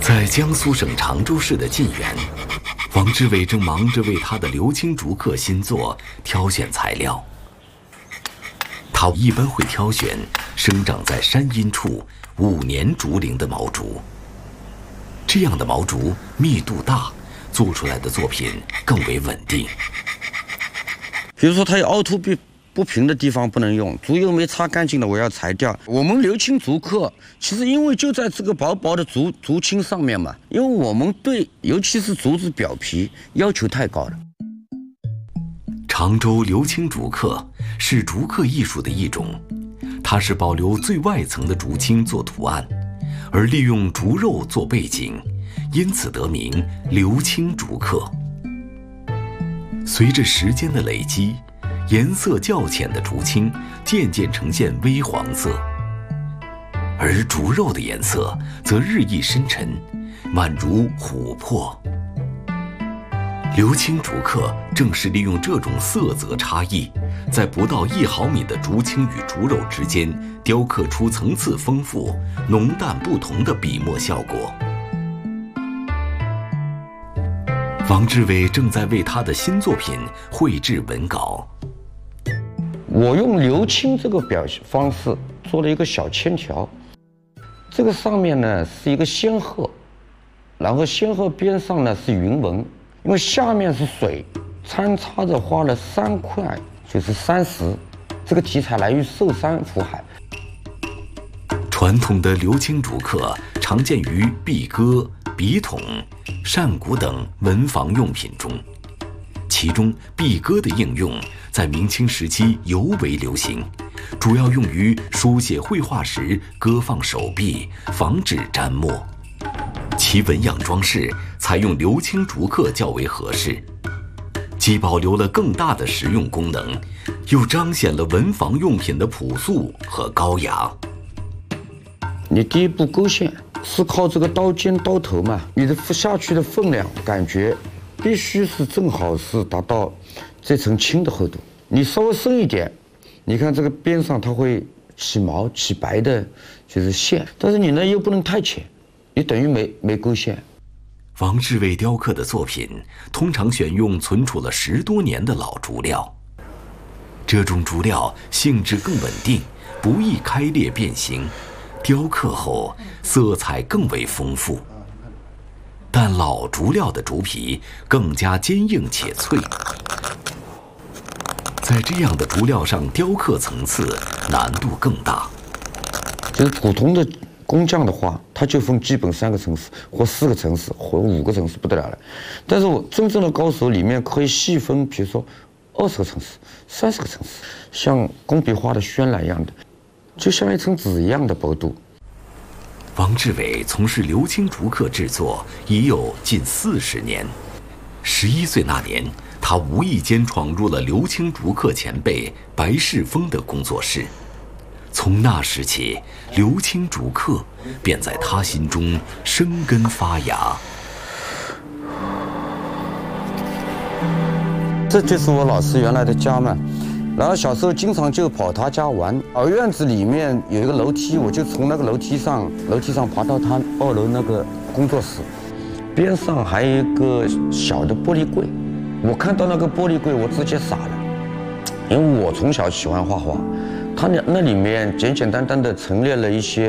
在江苏省常州市的晋源，王志伟正忙着为他的刘青竹刻新作挑选材料。他一般会挑选生长在山阴处5年竹龄的毛竹，这样的毛竹密度大，做出来的作品更为稳定。 比如说，它有凹凸不平的地方不能用，竹油没擦干净的我要裁掉。我们刘青竹刻，其实因为就在这个薄薄的竹青上面嘛，因为我们对尤其是竹子表皮要求太高了。 常州刘青竹刻是竹刻艺术的一种，它是保留最外层的竹青做图案，而利用竹肉做背景，因此得名刘青竹刻。随着时间的累积，颜色较浅的竹青渐渐呈现微黄色，而竹肉的颜色则日益深沉，宛如琥珀。刘青竹刻正是利用这种色泽差异，在不到1毫米的竹青与竹肉之间雕刻出层次丰富、浓淡不同的笔墨效果。王志伟正在为他的新作品绘制文稿。 我用刘青这个表现方式做了一个小铅条，这个上面呢是一个仙鹤，然后仙鹤边上呢是云纹，因为下面是水，参差着画了3块，就是30。这个题材来于寿山福海。 传统的刘青竹刻常见于壁鸽、笔筒、扇骨等文房用品中，其中壁鸽的应用在明清时期尤为流行，主要用于书写绘画时搁放手臂，防止沾墨。其纹样装饰采用刘青竹刻较为合适，既保留了更大的实用功能，又彰显了文房用品的朴素和高雅。 你第一步勾线是靠这个刀尖刀头嘛，你的下去的分量感觉必须是正好是达到这层青的厚度。你稍微深一点，你看这个边上它会起毛起白的，就是线，但是你呢又不能太浅，你等于没勾线。 王志伟雕刻的作品通常选用存储了10多年的老竹料，这种竹料性质更稳定，不易开裂变形，雕刻后色彩更为丰富。但老竹料的竹皮更加坚硬且脆，在这样的竹料上雕刻层次难度更大。 就是普通的工匠的话，他就分基本3个层次或4个层次或5个层次不得了了。但是我真正的高手里面可以细分，比如说20个层次、30个层次，像工笔画的渲染一样的，就像一层纸一样的薄度。 王志伟从事刘青竹刻制作已有近40年。11岁那年，他无意间闯入了刘青竹刻前辈白世峰的工作室。从那时起，刘青竹刻便在他心中生根发芽。 这就是我老师原来的家嘛。然后小时候经常就跑他家玩，院子里面有一个楼梯，我就从那个楼梯上爬到他2楼那个工作室，边上还有一个小的玻璃柜。我看到那个玻璃柜，我直接傻了，因为我从小喜欢画画，它那里面简简单单的陈列了一些